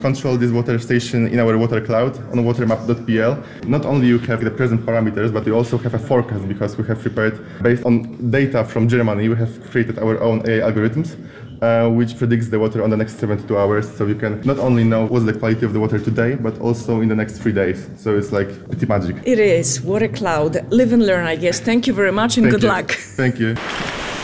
control this water station in our water cloud on watermap.pl. Not only you have the present parameters, but you also have a forecast because we have prepared, based on data from Germany, we have created our own AI algorithms, which predicts the water on the next 72 hours. So you can not only know what's the quality of the water today, but also in the next 3 days. So it's like pretty magic. It is. Water cloud. Live and learn, I guess. Thank you very much and good luck. Thank you.